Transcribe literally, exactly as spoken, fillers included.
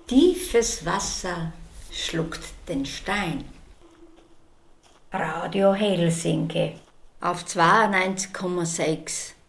Tiefes Wasser schluckt den Stein. Radio Helsinki Auf zweiundneunzig Komma sechs